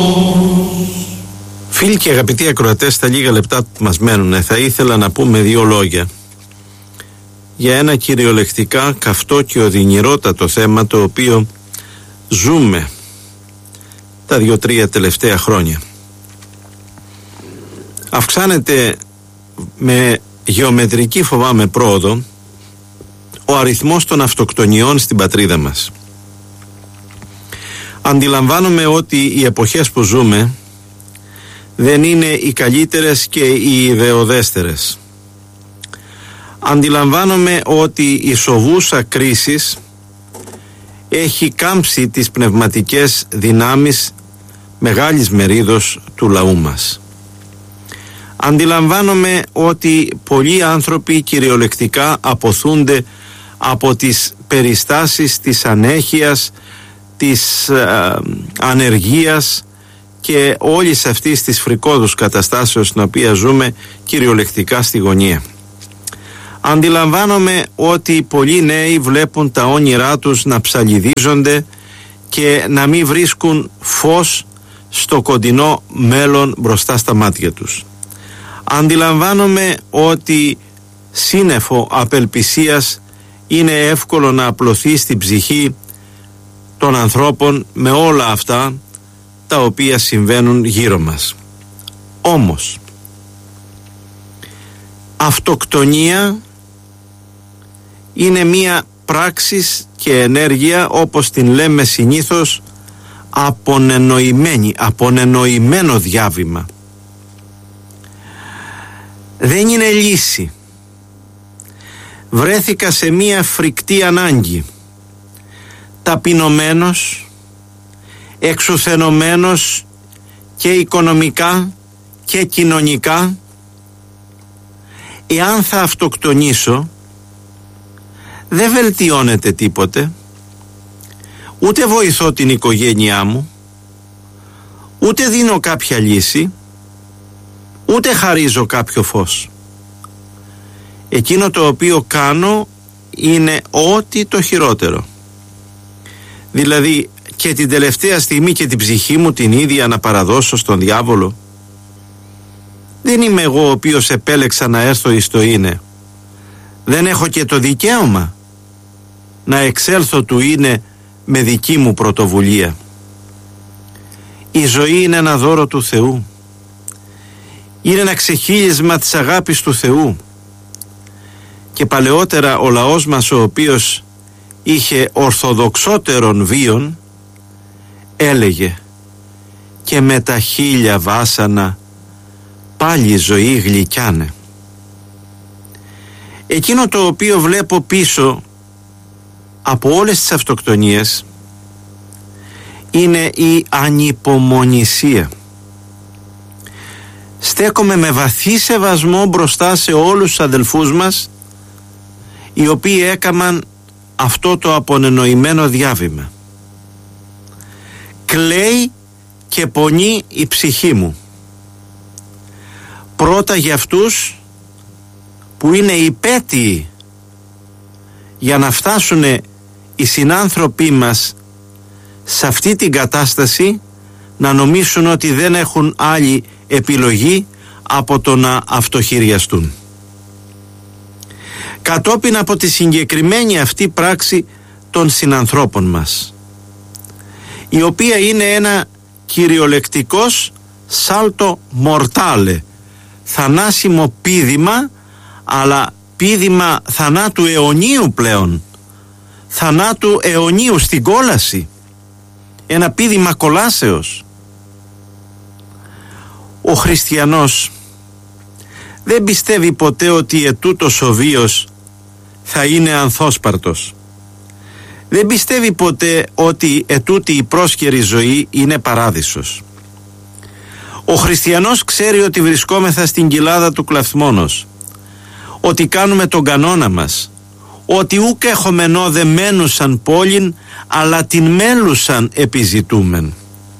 Φίλοι και αγαπητοί ακροατές, στα λίγα λεπτά που μας μένουν θα ήθελα να πούμε δύο λόγια για ένα κυριολεκτικά καυτό και οδυνηρότατο θέμα το οποίο ζούμε τα 2-3 τελευταία χρόνια. Αυξάνεται με γεωμετρική, φοβάμαι, πρόοδο ο αριθμός των αυτοκτονιών στην πατρίδα μας. Αντιλαμβάνομαι ότι οι εποχές που ζούμε δεν είναι οι καλύτερες και οι ιδεοδέστερες. Αντιλαμβάνομαι ότι η σοβούσα κρίση έχει κάμψει τις πνευματικές δυνάμεις μεγάλης μερίδος του λαού μας. Αντιλαμβάνομαι ότι πολλοί άνθρωποι κυριολεκτικά αποθούνται από τις περιστάσεις της ανέχειας, της ανεργίας και όλης αυτής της φρικόδους καταστάσεως στην οποία ζούμε κυριολεκτικά στη γωνία. Αντιλαμβάνομαι ότι πολλοί νέοι βλέπουν τα όνειρά τους να ψαλιδίζονται και να μην βρίσκουν φως στο κοντινό μέλλον μπροστά στα μάτια τους. Αντιλαμβάνομαι ότι σύννεφο απελπισίας είναι εύκολο να απλωθεί στην ψυχή των ανθρώπων με όλα αυτά τα οποία συμβαίνουν γύρω μας. Όμως αυτοκτονία είναι μία πράξη και ενέργεια, όπως την λέμε συνήθως, απονενοημένο διάβημα. Δεν είναι λύση. Βρέθηκα σε μία φρικτή ανάγκη, ταπεινωμένος, εξουθενωμένος και οικονομικά και κοινωνικά. Εάν θα αυτοκτονήσω, δεν βελτιώνεται τίποτε, ούτε βοηθώ την οικογένειά μου, ούτε δίνω κάποια λύση, ούτε χαρίζω κάποιο φως. Εκείνο το οποίο κάνω είναι ό,τι το χειρότερο. Δηλαδή και την τελευταία στιγμή και την ψυχή μου την ίδια να παραδώσω στον διάβολο. Δεν είμαι εγώ ο οποίος επέλεξα να έρθω εις το είναι. Δεν έχω και το δικαίωμα να εξέλθω του είναι με δική μου πρωτοβουλία. Η ζωή είναι ένα δώρο του Θεού. Είναι ένα ξεχύλισμα της αγάπης του Θεού. Και παλαιότερα ο λαός μας, ο οποίος είχε ορθοδοξότερον βίον, έλεγε «Και με τα 1000 βάσανα πάλι ζωή γλυκιάνε». Εκείνο το οποίο βλέπω πίσω από όλες τις αυτοκτονίες είναι η ανυπομονησία. Στέκομαι με βαθύ σεβασμό μπροστά σε όλους τους αδελφούς μας, οι οποίοι έκαναν αυτό το απονενοημένο διάβημα. Κλαίει και πονεί η ψυχή μου. Πρώτα για αυτούς που είναι υπέτειοι για να φτάσουν οι συνάνθρωποι μας σε αυτή την κατάσταση, να νομίσουν ότι δεν έχουν άλλη επιλογή από το να αυτοχειριαστούν. Κατόπιν από τη συγκεκριμένη αυτή πράξη των συνανθρώπων μας, η οποία είναι ένα κυριολεκτικός σάλτο μορτάλε, θανάσιμο πήδημα, αλλά πήδημα θανάτου αιωνίου πλέον, θανάτου αιωνίου στην κόλαση, ένα πήδημα κολάσεως. Ο χριστιανός δεν πιστεύει ποτέ ότι ετούτος ο βίος θα είναι ανθόσπαρτος. Δεν πιστεύει ποτέ ότι ετούτη η πρόσκαιρη ζωή είναι παράδεισος. Ο χριστιανός ξέρει ότι βρισκόμεθα στην κοιλάδα του κλαθμόνος, ότι κάνουμε τον κανόνα μας, ότι ούκ έχομενό δε μένουσαν πόλην, αλλά την μέλουσαν επιζητούμεν.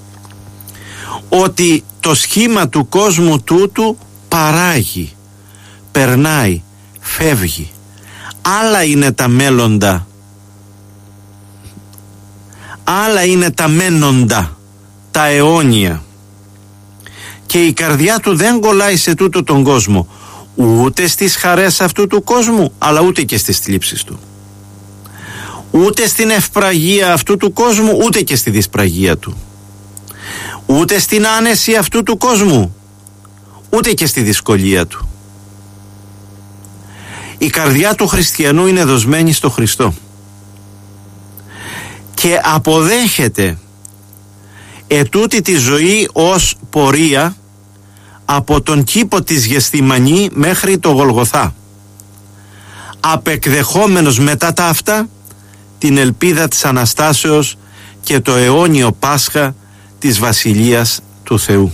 Ότι το σχήμα του κόσμου τούτου παράγει, περνάει, φεύγει. Άλλα είναι τα μέλλοντα, άλλα είναι τα μένοντα, τα αιώνια. και η καρδιά του δεν κολλάει σε τούτο τον κόσμο, ούτε στις χαρές αυτού του κόσμου, αλλά ούτε και στις θλίψεις του, ούτε στην ευπραγία αυτού του κόσμου, ούτε και στη δυσπραγία του, ούτε στην άνεση αυτού του κόσμου, ούτε και στη δυσκολία του. Η καρδιά του χριστιανού είναι δοσμένη στο Χριστό και αποδέχεται ετούτη τη ζωή ως πορεία από τον κήπο της Γεσθημανή μέχρι το Γολγοθά, απεκδεχόμενος μετά τα αυτά την ελπίδα της Αναστάσεως και το αιώνιο Πάσχα της Βασιλείας του Θεού.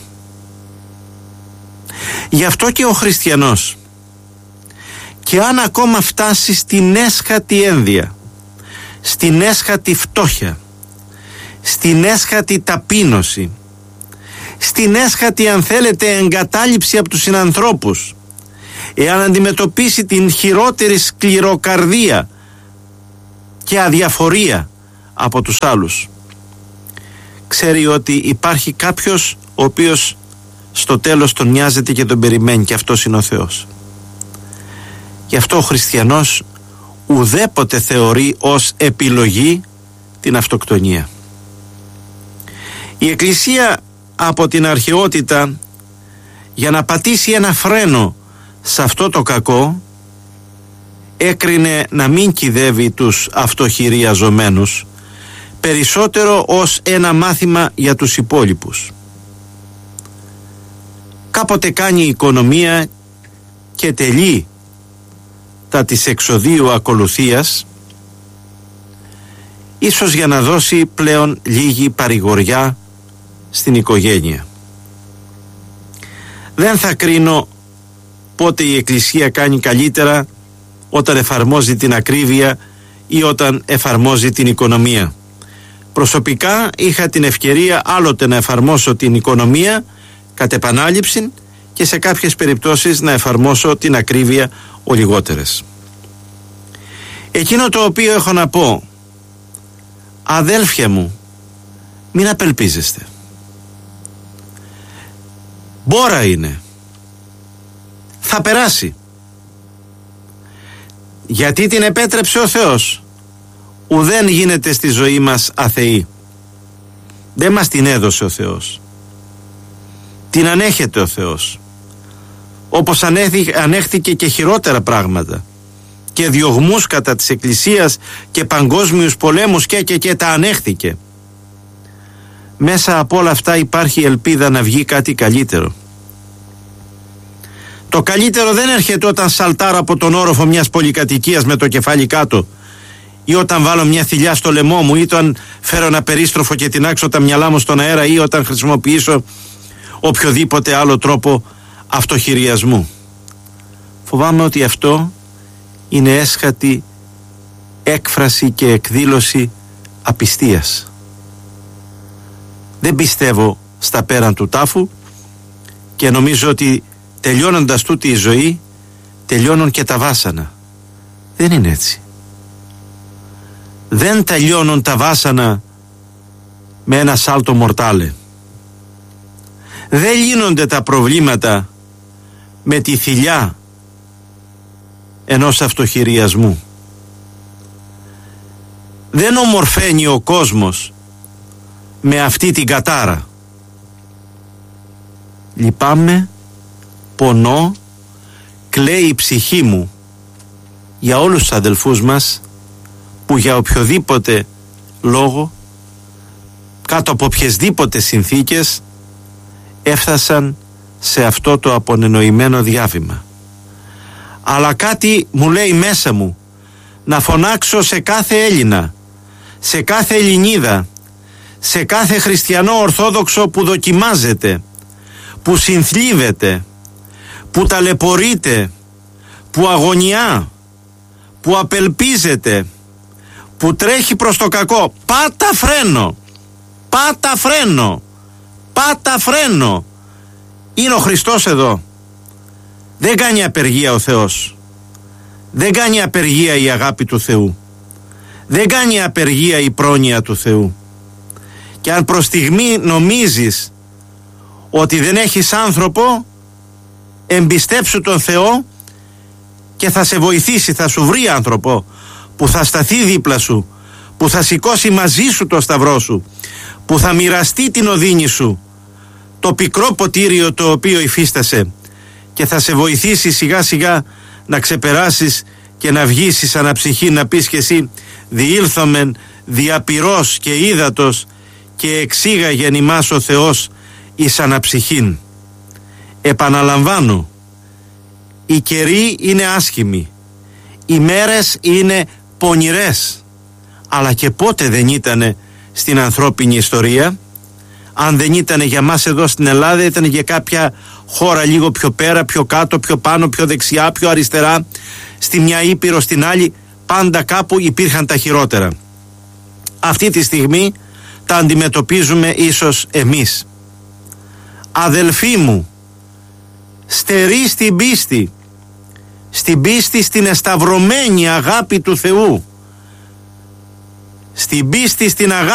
Γι' αυτό και ο χριστιανός, και αν ακόμα φτάσει στην έσχατη ένδια, στην έσχατη φτώχεια, στην έσχατη ταπείνωση, στην έσχατη, αν θέλετε, εγκατάλειψη από τους συνανθρώπους, εάν αντιμετωπίσει την χειρότερη σκληροκαρδία και αδιαφορία από τους άλλους, ξέρει ότι υπάρχει κάποιος ο οποίος στο τέλος τον νοιάζεται και τον περιμένει, και αυτός είναι ο Θεός. Γι' αυτό ο χριστιανός ουδέποτε θεωρεί ως επιλογή την αυτοκτονία. Η Εκκλησία από την αρχαιότητα, για να πατήσει ένα φρένο σε αυτό το κακό, έκρινε να μην κυδεύει τους αυτοχειριαζομένους, περισσότερο ως ένα μάθημα για τους υπόλοιπους. Κάποτε κάνει οικονομία και τελεί τα της εξοδίου ακολουθίας, ίσως για να δώσει πλέον λίγη παρηγοριά στην οικογένεια. Δεν θα κρίνω πότε η Εκκλησία κάνει καλύτερα, όταν εφαρμόζει την ακρίβεια ή όταν εφαρμόζει την οικονομία. Προσωπικά είχα την ευκαιρία άλλοτε να εφαρμόσω την οικονομία κατ' επανάληψη και σε κάποιες περιπτώσεις να εφαρμόσω την ακρίβεια ο λιγότερες. Εκείνο το οποίο έχω να πω, αδέλφια μου, μην απελπίζεστε. Μπόρα είναι. Θα περάσει. Γιατί την επέτρεψε ο Θεός. Ουδέν γίνεται στη ζωή μας αθεή. Δεν μας την έδωσε ο Θεός. Την ανέχεται ο Θεός. Όπως ανέχθηκε και χειρότερα πράγματα και διωγμούς κατά της Εκκλησίας και παγκόσμιους πολέμους και τα ανέχθηκε. Μέσα από όλα αυτά υπάρχει ελπίδα να βγει κάτι καλύτερο. Το καλύτερο δεν έρχεται όταν σαλτάρω από τον όροφο μιας πολυκατοικίας με το κεφάλι κάτω, ή όταν βάλω μια θηλιά στο λαιμό μου, ή όταν φέρω ένα περίστροφο και τεινάξω τα μυαλά μου στον αέρα, ή όταν χρησιμοποιήσω οποιοδήποτε άλλο τρόπο αυτοχειριασμού. Φοβάμαι ότι αυτό είναι έσχατη έκφραση και εκδήλωση απιστίας. Δεν πιστεύω στα πέραν του τάφου και νομίζω ότι τελειώνοντας τούτη η ζωή τελειώνουν και τα βάσανα. Δεν είναι έτσι. Δεν τελειώνουν τα βάσανα με ένα σάλτο μορτάλε. Δεν λύνονται τα προβλήματα με τη θηλιά ενός αυτοχειριασμού. Δεν ομορφαίνει ο κόσμος με αυτή την κατάρα. Λυπάμαι, πονώ, κλαίει η ψυχή μου για όλους τους αδελφούς μας που για οποιοδήποτε λόγο, κάτω από οποιασδήποτε συνθήκες, έφτασαν σε αυτό το απονενοημένο διάβημα. Αλλά κάτι μου λέει μέσα μου να φωνάξω σε κάθε Έλληνα, σε κάθε Ελληνίδα, σε κάθε χριστιανό ορθόδοξο που δοκιμάζεται, που συνθλίβεται, που ταλαιπωρείται, που αγωνιά, που απελπίζεται, που τρέχει προς το κακό. Πάτα φρένο, πάτα φρένο, πάτα φρένο. Είναι ο Χριστός εδώ. Δεν κάνει απεργία ο Θεός. Δεν κάνει απεργία η αγάπη του Θεού. Δεν κάνει απεργία η πρόνοια του Θεού. Και αν προς στιγμή νομίζεις ότι δεν έχεις άνθρωπο, εμπιστέψου τον Θεό και θα σε βοηθήσει, θα σου βρει άνθρωπο που θα σταθεί δίπλα σου, που θα σηκώσει μαζί σου το σταυρό σου, που θα μοιραστεί την οδύνη σου, το πικρό ποτήριο το οποίο υφίστασε, και θα σε βοηθήσει σιγά σιγά να ξεπεράσεις και να βγεις εις αναψυχή, να πεις και εσύ διήλθομεν διαπυρός και ύδατος και εξήγαγεν ημάς ο Θεός εις αναψυχήν. Επαναλαμβάνω, οι καιροί είναι άσχημοι, οι μέρες είναι πονηρές, αλλά και πότε δεν ήτανε στην ανθρώπινη ιστορία? Αν δεν ήτανε για μας εδώ στην Ελλάδα, ήταν για κάποια χώρα λίγο πιο πέρα, πιο κάτω, πιο πάνω, πιο δεξιά, πιο αριστερά, στη μια ήπειρο, στην άλλη, πάντα κάπου υπήρχαν τα χειρότερα. Αυτή τη στιγμή τα αντιμετωπίζουμε ίσως εμείς. Αδελφοί μου, στερεί στην πίστη στην εσταυρωμένη αγάπη του Θεού, στην πίστη στην αγάπη